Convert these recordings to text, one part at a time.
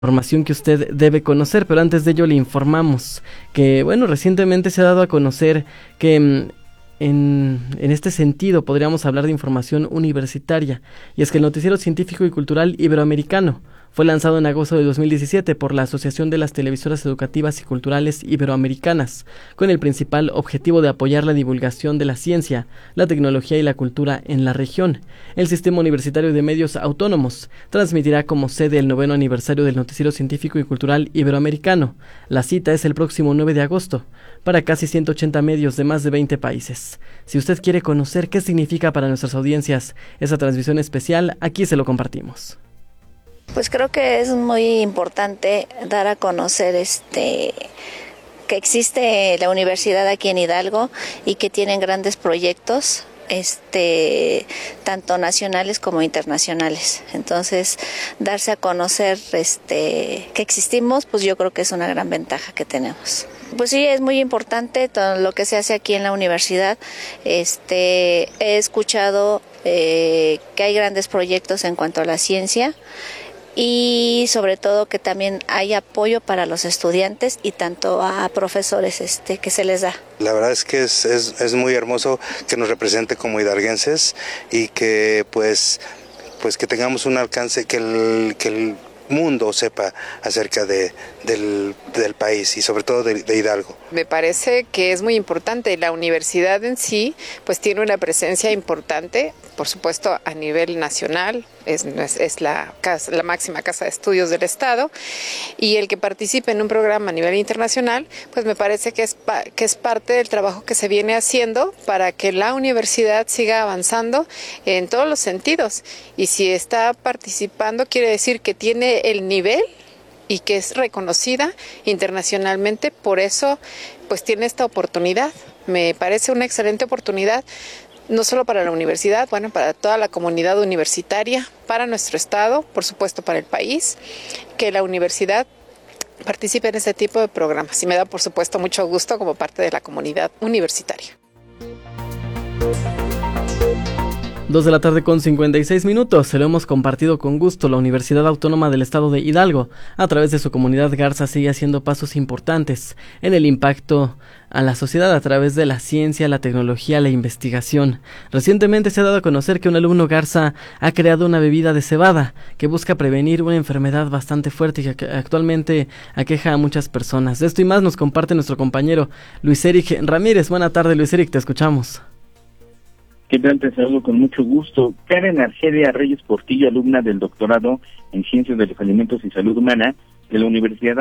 información que usted debe conocer, pero antes de ello le informamos que, bueno, recientemente se ha dado a conocer que en este sentido podríamos hablar de información universitaria, y es que el Noticiero Científico y Cultural Iberoamericano fue lanzado en agosto de 2017 por la Asociación de las Televisoras Educativas y Culturales Iberoamericanas, con el principal objetivo de apoyar la divulgación de la ciencia, la tecnología y la cultura en la región. El Sistema Universitario de Medios Autónomos transmitirá como sede el 9º aniversario del Noticiero Científico y Cultural Iberoamericano. La cita es el próximo 9 de agosto, para casi 180 medios de más de 20 países. Si usted quiere conocer qué significa para nuestras audiencias esa transmisión especial, aquí se lo compartimos. Pues creo que es muy importante dar a conocer que existe la universidad aquí en Hidalgo y que tienen grandes proyectos, tanto nacionales como internacionales. Entonces, darse a conocer que existimos, pues yo creo que es una gran ventaja que tenemos. Pues sí, es muy importante todo lo que se hace aquí en la universidad. He escuchado que hay grandes proyectos en cuanto a la ciencia, y sobre todo que también hay apoyo para los estudiantes y tanto a profesores que se les da. La verdad es que es muy hermoso que nos represente como hidalguenses y que pues que tengamos un alcance, que el mundo sepa acerca del país y sobre todo de Hidalgo. Me parece que es muy importante. La universidad en sí pues tiene una presencia importante, por supuesto a nivel nacional, es la máxima casa de estudios del Estado, y el que participe en un programa a nivel internacional, pues me parece que es parte del trabajo que se viene haciendo para que la universidad siga avanzando en todos los sentidos. Y si está participando, quiere decir que tiene el nivel y que es reconocida internacionalmente, por eso pues tiene esta oportunidad. Me parece una excelente oportunidad, no solo para la universidad, bueno, para toda la comunidad universitaria, para nuestro estado, por supuesto para el país, que la universidad participe en este tipo de programas. Y me da, por supuesto, mucho gusto como parte de la comunidad universitaria. 2:56 p.m. Se lo hemos compartido con gusto. La Universidad Autónoma del Estado de Hidalgo, a través de su comunidad Garza, sigue haciendo pasos importantes en el impacto a la sociedad a través de la ciencia, la tecnología, la investigación. Recientemente se ha dado a conocer que un alumno Garza ha creado una bebida de cebada que busca prevenir una enfermedad bastante fuerte y que actualmente aqueja a muchas personas. De esto y más nos comparte nuestro compañero Luis Eric Ramírez. Buena tarde, Luis Eric, te escuchamos. ¿Qué tal? Te saludo con mucho gusto. Karen Argelia Reyes Portillo, alumna del doctorado en Ciencias de los Alimentos y Salud Humana de la Universidad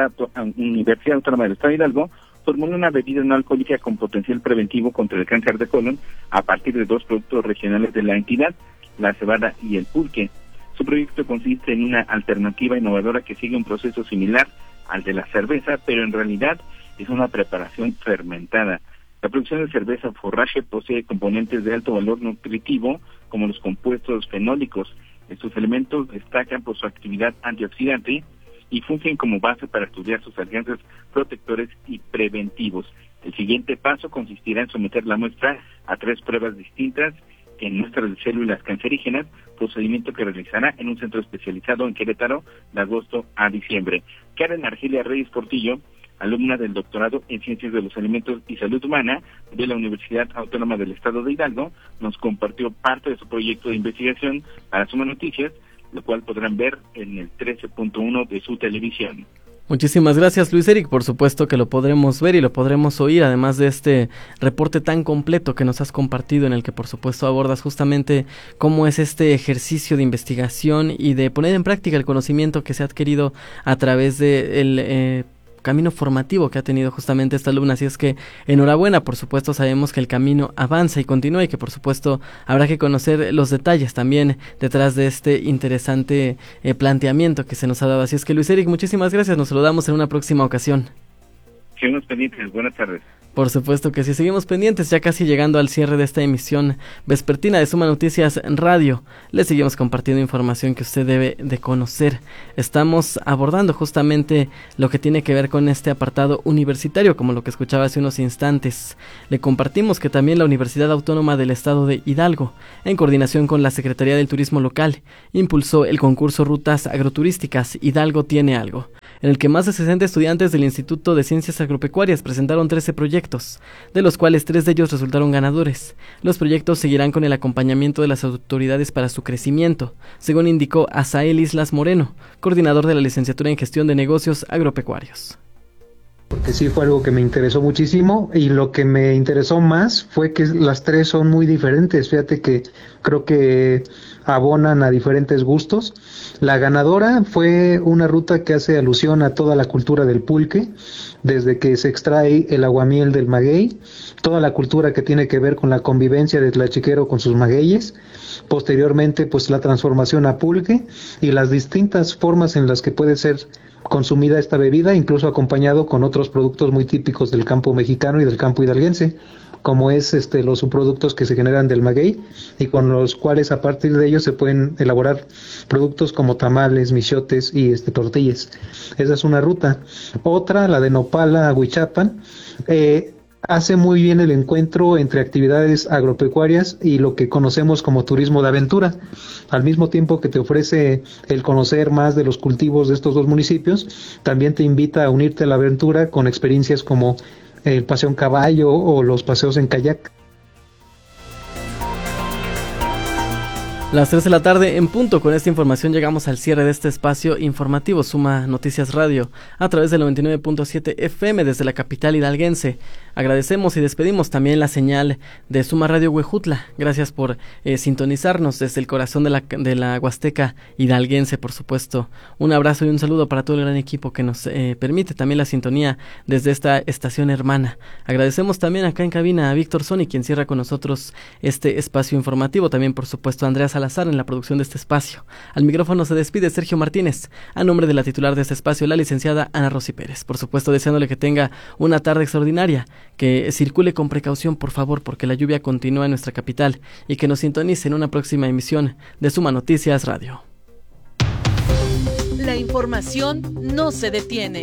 Autónoma del Estado de Hidalgo, formuló una bebida no alcohólica con potencial preventivo contra el cáncer de colon a partir de 2 productos regionales de la entidad, la cebada y el pulque. Su proyecto consiste en una alternativa innovadora que sigue un proceso similar al de la cerveza, pero en realidad es una preparación fermentada. La producción de cerveza forraje posee componentes de alto valor nutritivo, como los compuestos fenólicos. Estos elementos destacan por su actividad antioxidante y fungen como base para estudiar sus alcances protectores y preventivos. El siguiente paso consistirá en someter la muestra a 3 pruebas distintas en muestras de células cancerígenas, procedimiento que realizará en un centro especializado en Querétaro de agosto a diciembre. Karen Argelia Reyes Portillo, alumna del doctorado en Ciencias de los Alimentos y Salud Humana de la Universidad Autónoma del Estado de Hidalgo, nos compartió parte de su proyecto de investigación para Suma Noticias, lo cual podrán ver en el 13.1 de su televisión. Muchísimas gracias, Luis Eric. Por supuesto que lo podremos ver y lo podremos oír, además de este reporte tan completo que nos has compartido, en el que por supuesto abordas justamente cómo es este ejercicio de investigación y de poner en práctica el conocimiento que se ha adquirido a través de el camino formativo que ha tenido justamente esta alumna. Así es que enhorabuena. Por supuesto sabemos que el camino avanza y continúa, y que por supuesto habrá que conocer los detalles también detrás de este interesante planteamiento que se nos ha dado. Así es que, Luis Eric, muchísimas gracias. Nos saludamos en una próxima ocasión. Seguimos pendientes. Buenas tardes. Por supuesto que sí, seguimos pendientes, ya casi llegando al cierre de esta emisión vespertina de Suma Noticias Radio. Les seguimos compartiendo información que usted debe de conocer. Estamos abordando justamente lo que tiene que ver con este apartado universitario, como lo que escuchaba hace unos instantes. Le compartimos que también la Universidad Autónoma del Estado de Hidalgo, en coordinación con la Secretaría del Turismo Local, impulsó el concurso Rutas Agroturísticas Hidalgo tiene algo, en el que más de 60 estudiantes del Instituto de Ciencias Agropecuarias presentaron 13 proyectos, de los cuales 3 de ellos resultaron ganadores. Los proyectos seguirán con el acompañamiento de las autoridades para su crecimiento, según indicó Asael Islas Moreno, coordinador de la licenciatura en Gestión de Negocios Agropecuarios. Porque sí fue algo que me interesó muchísimo, y lo que me interesó más fue que las 3 son muy diferentes. Fíjate que creo que abonan a diferentes gustos. La ganadora fue una ruta que hace alusión a toda la cultura del pulque, desde que se extrae el aguamiel del maguey, toda la cultura que tiene que ver con la convivencia de tlachiquero con sus magueyes, posteriormente pues la transformación a pulque y las distintas formas en las que puede ser consumida esta bebida, incluso acompañado con otros productos muy típicos del campo mexicano y del campo hidalguense, como es los subproductos que se generan del maguey, y con los cuales a partir de ellos se pueden elaborar productos como tamales, michotes y tortillas. Esa es una ruta. Otra, la de Nopala a Huichapan, hace muy bien el encuentro entre actividades agropecuarias y lo que conocemos como turismo de aventura. Al mismo tiempo que te ofrece el conocer más de los cultivos de estos dos municipios, también te invita a unirte a la aventura con experiencias como el paseo en caballo o los paseos en kayak. Las 3 de la tarde en punto. Con esta información llegamos al cierre de este espacio informativo Suma Noticias Radio a través del 99.7 FM desde la capital hidalguense. Agradecemos y despedimos también la señal de Suma Radio Huejutla. Gracias por sintonizarnos desde el corazón de la Huasteca hidalguense, por supuesto. Un abrazo y un saludo para todo el gran equipo que nos permite también la sintonía desde esta estación hermana. Agradecemos también acá en cabina a Víctor Soni, quien cierra con nosotros este espacio informativo. También, por supuesto, a Andrea Salazar en la producción de este espacio. Al micrófono se despide Sergio Martínez, a nombre de la titular de este espacio, la licenciada Ana Rosy Pérez. Por supuesto, deseándole que tenga una tarde extraordinaria, que circule con precaución, por favor, porque la lluvia continúa en nuestra capital, y que nos sintonice en una próxima emisión de Suma Noticias Radio. La información no se detiene.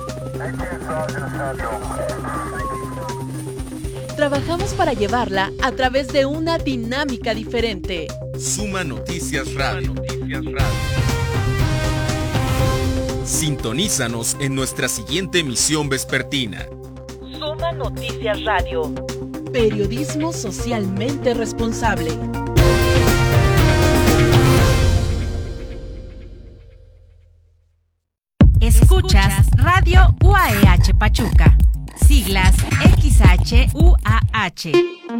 Trabajamos para llevarla a través de una dinámica diferente. Suma Noticias Radio. Sintonízanos en nuestra siguiente emisión vespertina. Suma Noticias Radio. Periodismo socialmente responsable. Escuchas Radio UAEH Pachuca. Siglas XHUAH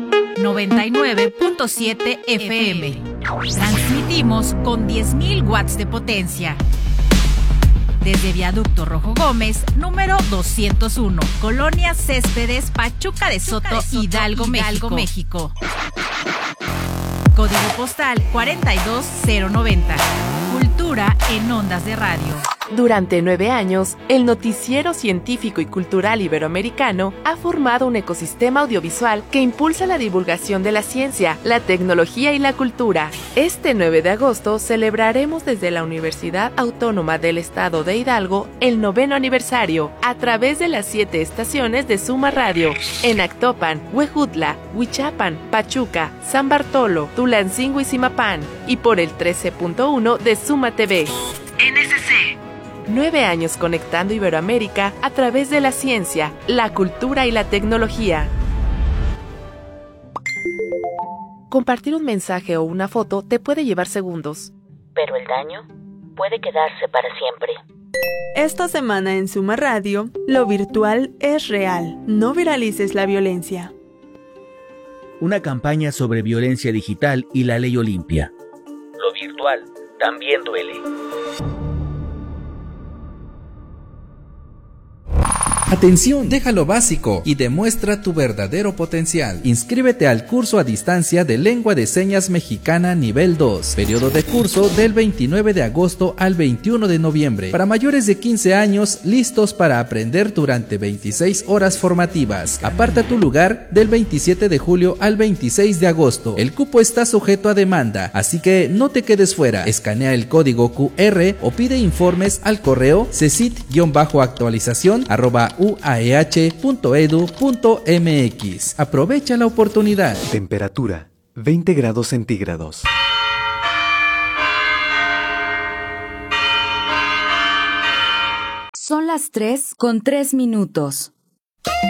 99.7 FM. Transmitimos con 10.000 watts de potencia. Desde Viaducto Rojo Gómez, número 201, Colonia Céspedes, Pachuca de Soto, Hidalgo, México. Código postal 42090. Cultura en ondas de radio. Durante 9 años, el Noticiero Científico y Cultural Iberoamericano ha formado un ecosistema audiovisual que impulsa la divulgación de la ciencia, la tecnología y la cultura. Este 9 de agosto celebraremos desde la Universidad Autónoma del Estado de Hidalgo el 9º aniversario a través de las 7 estaciones de Suma Radio en Actopan, Huejutla, Huichapan, Pachuca, San Bartolo, Tulancingo y Zimapán, y por el 13.1 de Suma TV. NSC. 9 años conectando Iberoamérica a través de la ciencia, la cultura y la tecnología. Compartir un mensaje o una foto te puede llevar segundos, pero el daño puede quedarse para siempre. Esta semana en Suma Radio, lo virtual es real. No viralices la violencia. Una campaña sobre violencia digital y la ley Olimpia. Lo virtual también duele. Atención, deja lo básico y demuestra tu verdadero potencial. Inscríbete al curso a distancia de Lengua de Señas Mexicana nivel 2. Periodo de curso del 29 de agosto al 21 de noviembre. Para mayores de 15 años, listos para aprender durante 26 horas formativas. Aparta tu lugar del 27 de julio al 26 de agosto. El cupo está sujeto a demanda, así que no te quedes fuera. Escanea el código QR o pide informes al correo cesit-actualización@uaeh.edu.mx. Aprovecha la oportunidad. Temperatura 20 grados centígrados. Son las 3:03.